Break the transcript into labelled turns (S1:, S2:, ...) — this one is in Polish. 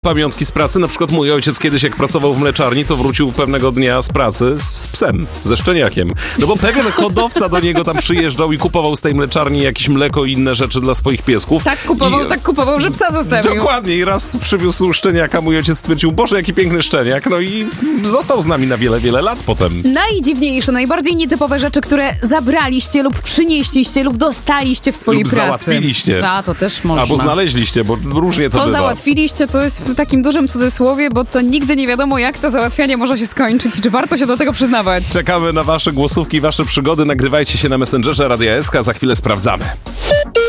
S1: Pamiątki z pracy, na przykład mój ojciec kiedyś jak pracował w mleczarni, to wrócił pewnego dnia z pracy z psem, ze szczeniakiem. No bo pewien hodowca do niego tam przyjeżdżał i kupował z tej mleczarni jakieś mleko i inne rzeczy dla swoich piesków.
S2: Tak kupował, że psa zostawił.
S1: Dokładnie, i raz przywiózł szczeniaka, mój ojciec stwierdził, Boże, jaki piękny szczeniak, no i został z nami na wiele, wiele lat potem.
S2: Najdziwniejsze, najbardziej nietypowe rzeczy, które zabraliście lub przynieśliście lub dostaliście w swojej pracy.
S1: Załatwiliście.
S2: A, to też można.
S1: Albo znaleźliście, bo różnie to bywa.
S2: Załatwiliście, to jest w takim dużym cudzysłowie, bo to nigdy nie wiadomo, jak to załatwianie może się skończyć i czy warto się do tego przyznawać.
S1: Czekamy na wasze głosówki, wasze przygody. Nagrywajcie się na Messengerze Radia SK, za chwilę sprawdzamy.